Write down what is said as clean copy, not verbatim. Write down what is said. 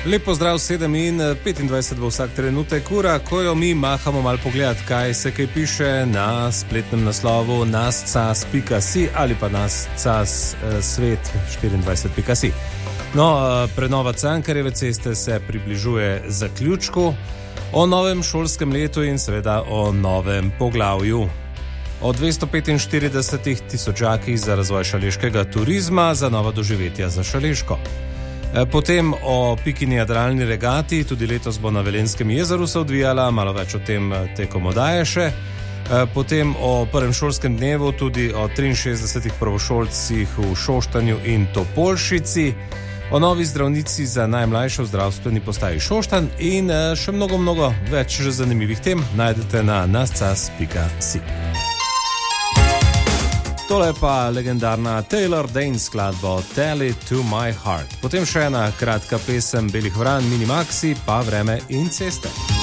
Lep pozdrav, 7:25 bo vsak trenutek ura, ko jo mi mahamo mal pogledat, kaj se kaj piše na spletnem naslovu nascas.si ali pa nascas-svet24.si. No, prenova Cankarjeve ceste se približuje zaključku, o novem šolskem letu in seveda o novem poglavju. O 245 tisočakih za razvoj šaleškega turizma, za nova doživetja za Šaleško. Potem o Pikini jadralni regati, tudi letos bo na Velenskem jezeru se odvijala, malo več o tem tekom oddaje še. Potem o prvem šolskem dnevu, tudi o 63 prvošolcih v Šoštanju in Topolšici, o novi zdravnici za najmlajše v zdravstveni postaji Šoštanj in še mnogo več že zanimivih tem najdete na nascas.si. Tole pa legendarna Taylor Dayne skladba Tell It To My Heart. Potem še ena kratka pesem Belih vran, Minimaxi, pa Vreme in ceste.